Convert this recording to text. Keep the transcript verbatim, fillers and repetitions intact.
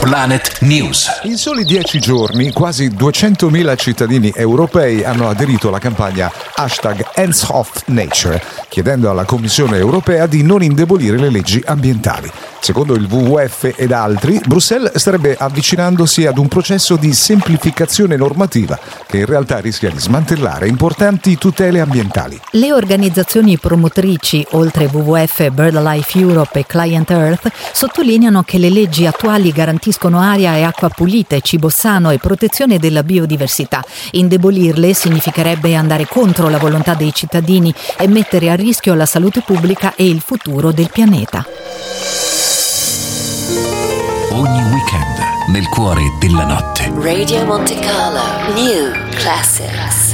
Planet News. In soli dieci giorni, quasi duecentomila cittadini europei hanno aderito alla campagna hashtag Hands Off Nature, chiedendo alla Commissione europea di non indebolire le leggi ambientali. Secondo il W W F ed altri, Bruxelles starebbe avvicinandosi ad un processo di semplificazione normativa che in realtà rischia di smantellare importanti tutele ambientali. Le organizzazioni promotrici, oltre W W F, BirdLife Europe e Client Earth, sottolineano che le leggi attuali garantiscono aria e acqua pulite, cibo sano e protezione della biodiversità. Indebolirle significherebbe andare contro la volontà dei cittadini e mettere a rischio la salute pubblica e il futuro del pianeta. Ogni weekend nel cuore della notte. Radio Monte Carlo New Classics.